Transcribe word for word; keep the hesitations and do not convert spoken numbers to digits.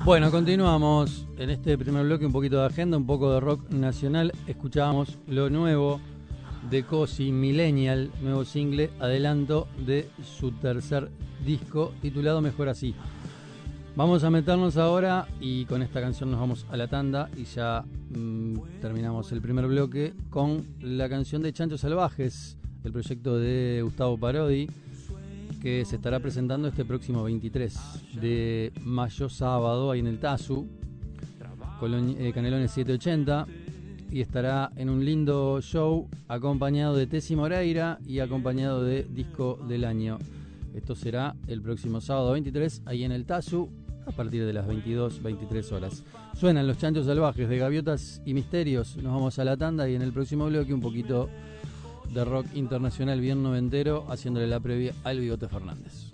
Bueno, continuamos en este primer bloque, un poquito de agenda, un poco de rock nacional. Escuchábamos lo nuevo de Cosi, Millennial, nuevo single, adelanto de su tercer disco titulado Mejor Así. Vamos a meternos ahora y con esta canción nos vamos a la tanda y ya mmm, terminamos el primer bloque con la canción de Chanchos Salvajes, el proyecto de Gustavo Parodi, que se estará presentando este próximo veintitrés de mayo, sábado, ahí en el Tazu, Colon, eh, Canelones setecientos ochenta, y estará en un lindo show acompañado de Tessy Moreira y acompañado de Disco del Año. Esto será el próximo sábado veintitrés, ahí en el Tazu, a partir de las veintidós, veintitrés horas. Suenan los Chanchos Salvajes de Gaviotas y Misterios. Nos vamos a la tanda y en el próximo bloque un poquito de rock internacional bien noventero, haciéndole la previa al Bigote Fernández.